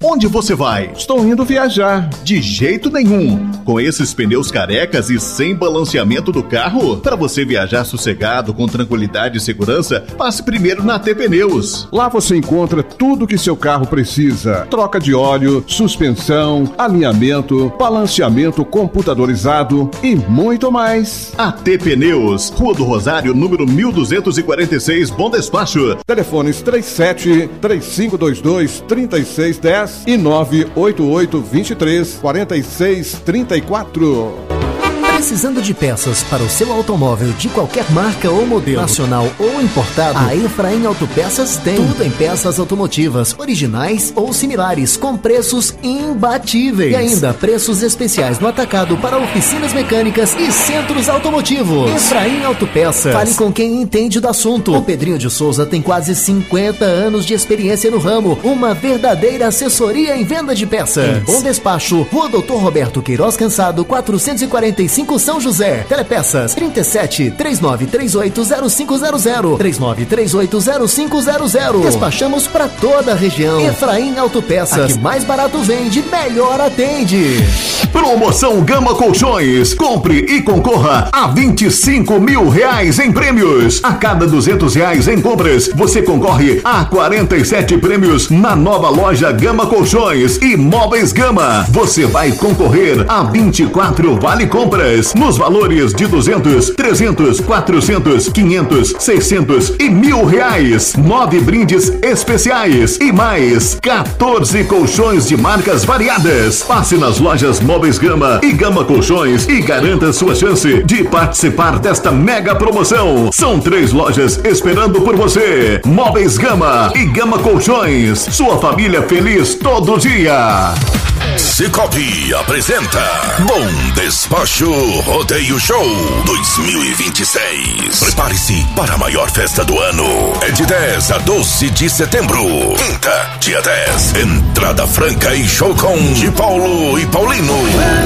onde você vai? Estou indo viajar. De jeito nenhum. Com esses pneus carecas e sem balanceamento do carro, para você viajar sossegado, com tranquilidade e segurança, passe primeiro na AT Pneus. Lá você encontra tudo que seu carro precisa. Troca de óleo, suspensão, alinhamento, balanceamento computadorizado e muito mais. AT Pneus, Rua do Rosário, número 1246, Bom Despacho. Telefones 37-3522-3610 e 988-23-4634. Precisando de peças para o seu automóvel de qualquer marca ou modelo, nacional ou importado, a Efraim Autopeças tem. Tudo em peças automotivas, originais ou similares, com preços imbatíveis. E ainda preços especiais no atacado para oficinas mecânicas e centros automotivos. Efraim Autopeças. Fale com quem entende do assunto. O Pedrinho de Souza tem quase 50 anos de experiência no ramo. Uma verdadeira assessoria em venda de peças. Em Bom Despacho, Rua Doutor Roberto Queiroz Cansado, 445 São José. Telepeças 37-3938-0500 3938-0500. Despachamos para toda a região. Efraim Autopeças. A que mais barato vende, melhor atende. Promoção Gama Colchões. Compre e concorra a R$25 mil em prêmios. A cada R$200 em compras, você concorre a 47 prêmios na nova loja Gama Colchões e Móveis Gama. Você vai concorrer a 24 vale compras nos valores de 200, 300, 400, 500, 600 e R$1.000. 9 brindes especiais e mais 14 colchões de marcas variadas. Passe nas lojas Móveis Gama e Gama Colchões e garanta sua chance de participar desta mega promoção. São 3 lojas esperando por você. Móveis Gama e Gama Colchões. Sua família feliz todo dia. Cicobi apresenta Bom Despacho Rodeio Show 2026. Prepare-se para a maior festa do ano. É de 10 a 12 de setembro. Quinta, dia 10. Entrada franca e show com de Paulo e Paulino.